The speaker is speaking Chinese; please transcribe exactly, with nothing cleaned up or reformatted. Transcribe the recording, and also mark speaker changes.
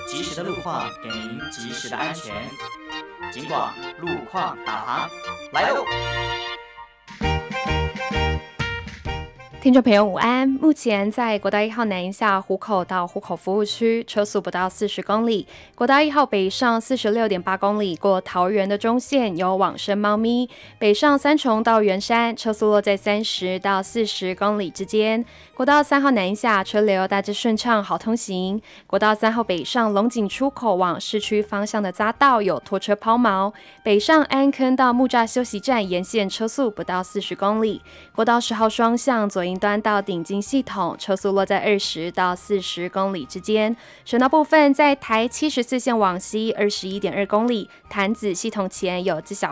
Speaker 1: 及时的路况给您及时的安全。警广路况导航来喽！
Speaker 2: 听众朋友午安，目前在国道一号南下湖口到湖口服务区，车速不到四十公里；国道一号北上四十六点八公里，过桃园的中线有往生猫咪；北上三重到圆山，车速落在三十到四十公里之间。国道三号南下车流大致顺畅，好通行。国道三号北上龙井出口往市区方向的匝道有拖车抛锚，北上安坑到木栅休息站沿线车速不到四十公里。国道十号双向左营端到顶金系统，车速落在二十到四十公里之间。省道部分在台七十四线往西二十一点二公里，潭子系统前有自小